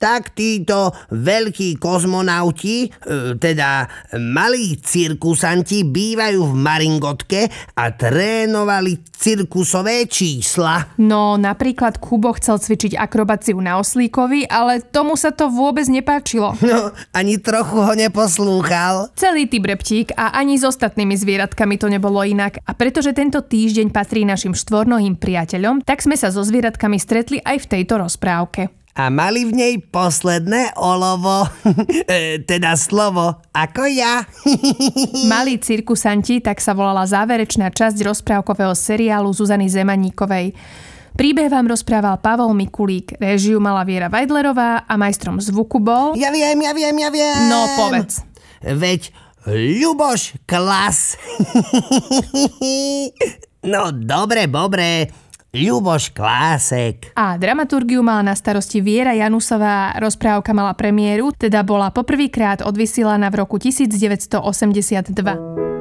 tak títo veľkí kozmonauti, teda malí cirkusanti, bývajú v Maringotke a trénovali cirkusové čísla. No, napríklad Kubo chcel cvičiť akrobáciu na oslíkovi, ale tomu sa to vôbec nepáčilo. No, ani trochu ho neposlúchal. Celý typ reptík a ani s ostatnými zvieratkami to nebolo inak. A pretože tento týždeň patrí našim štvornohým priateľom, tak sme sa so zvieratkami stretli aj v tejto rozprávke. A mali v nej posledné olovo, teda slovo, ako ja. Malí cirkusanti, tak sa volala záverečná časť rozprávkového seriálu Zuzany Zemaníkovej. Príbeh vám rozprával Pavol Mikulík, réžiu mala Viera Vajdlerová a majstrom zvuku bol... Ja viem. No, povedz. Veď Ľuboš Klas. No, dobre. Ľuboš Klásek. A dramaturgiu mala na starosti Viera Janusová, rozprávka mala premiéru, teda bola poprvýkrát odvysielaná v roku 1982.